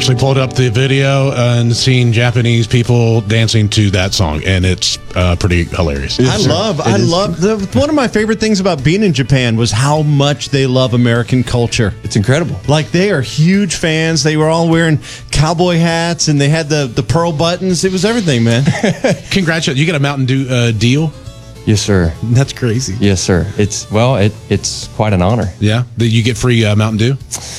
actually pulled up the video and seen Japanese people dancing to that song, and it's pretty hilarious. I love one of my favorite things about being in Japan was how much they love American culture. It's incredible. Like, they are huge fans. They were all wearing cowboy hats, and they had the pearl buttons. It was everything, man. Congratulations. You got a Mountain Dew deal? Yes, sir. That's crazy. Yes, sir. It's quite an honor. Yeah? Did you get free Mountain Dew?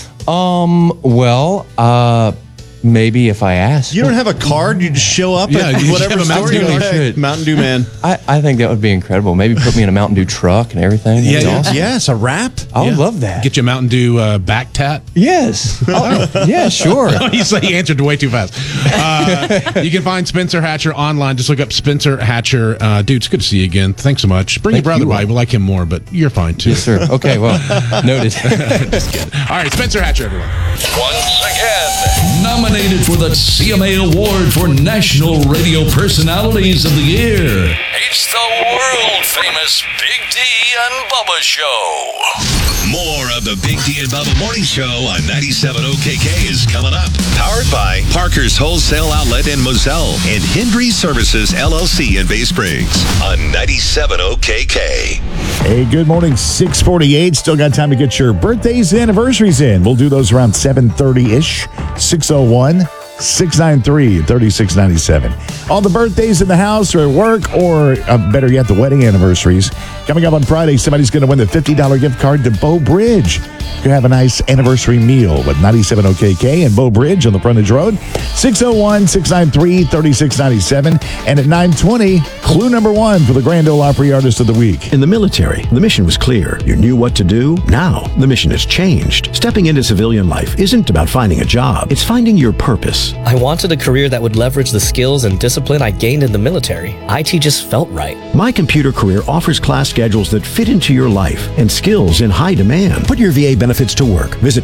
Maybe if I ask. You don't have a card? You just show up Yeah, at you whatever have a Mountain store Dew. you like. Mountain Dew man. I think that would be incredible. Maybe put me in a Mountain Dew truck and everything. That'd be awesome. Yes, a wrap. I would love that. Get you a Mountain Dew back tat? Yes. Yeah, sure. He answered way too fast. You can find Spencer Hatcher online. Just look up Spencer Hatcher. Dude, it's good to see you again. Thanks so much. Bring your brother by. We like him more, but you're fine too. Yes, sir. Okay, well, noted. Just kidding. All right, Spencer Hatcher, everyone. Once again, nominated for the CMA Award for National Radio Personalities of the Year. It's the world-famous Big D and Bubba Show. More of the Big D and Bubba Morning Show on 97 OKK is coming up. Powered by Parker's Wholesale Outlet in Moselle and Hendry Services LLC in Bay Springs on 97 OKK. Hey, good morning, 6:48. Still got time to get your birthdays and anniversaries in. We'll do those around 7:30-ish, 601-693-3697. All the birthdays in the house or at work, or better yet, the wedding anniversaries. Coming up on Friday, somebody's going to win the $50 gift card to Bow Bridge. You have a nice anniversary meal with 97 OKK and Bow Bridge on the frontage road. 601-693-3697. And at 9:20, clue number 1 for the Grand Ole Opry Artist of the Week. In the military, the mission was clear. You knew what to do. Now, the mission has changed. Stepping into civilian life isn't about finding a job. It's finding your purpose. I wanted a career that would leverage the skills and discipline I gained in the military. IT just felt right. My Computer Career offers class schedules that fit into your life and skills in high demand. Put your VA benefits to work. Visit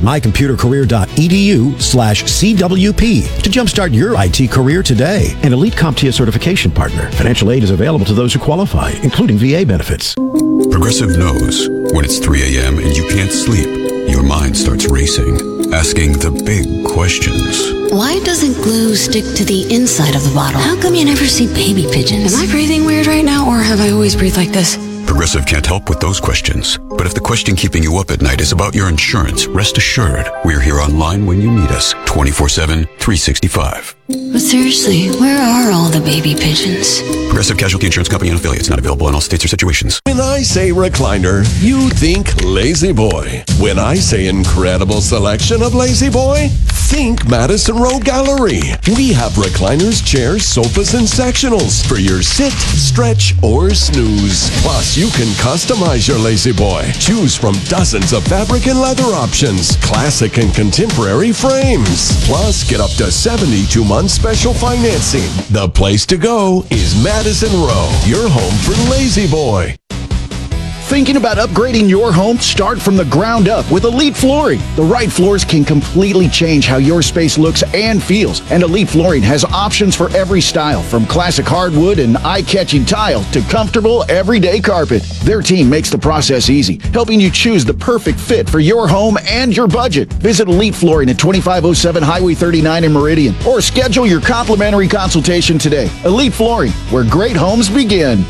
mycomputercareer.edu/CWP to jumpstart your IT career today. An elite CompTIA certification partner. Financial aid is available to those who qualify, including VA benefits. Progressive knows when it's 3 a.m. and you can't sleep, your mind starts racing, asking the big questions. Why doesn't glue stick to the inside of the bottle? How come you never see baby pigeons? Am I breathing weird right now, or have I always breathed like this? Progressive can't help with those questions. But if the question keeping you up at night is about your insurance, rest assured, we're here online when you need us, 24/7, 365. But seriously, where are all the baby pigeons? Progressive Casualty Insurance Company and affiliates, not available in all states or situations. When I say recliner, you think Lazy Boy. When I say incredible selection of Lazy Boy, think Madison Row Gallery. We have recliners, chairs, sofas, and sectionals for your sit, stretch, or snooze. Plus, you can customize your Lazy Boy. Choose from dozens of fabric and leather options, classic and contemporary frames. Plus, get up to 72 months special financing. The place to go is Madison Row, your home for Lazy Boy. Thinking about upgrading your home? Start from the ground up with Elite Flooring. The right floors can completely change how your space looks and feels. And Elite Flooring has options for every style, from classic hardwood and eye-catching tile to comfortable everyday carpet. Their team makes the process easy, helping you choose the perfect fit for your home and your budget. Visit Elite Flooring at 2507 Highway 39 in Meridian, or schedule your complimentary consultation today. Elite Flooring, where great homes begin.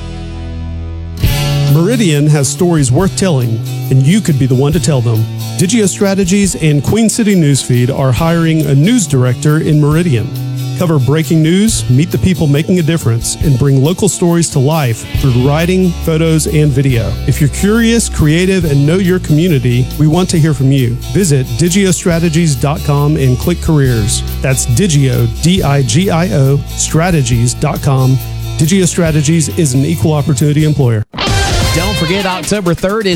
Meridian has stories worth telling, and you could be the one to tell them. Digio Strategies and Queen City Newsfeed are hiring a news director in Meridian. Cover breaking news, meet the people making a difference, and bring local stories to life through writing, photos, and video. If you're curious, creative, and know your community, we want to hear from you. Visit digiostrategies.com and click careers. That's Digio, D-I-G-I-O, strategies.com. Digio Strategies is an equal opportunity employer. Don't forget, October 3rd is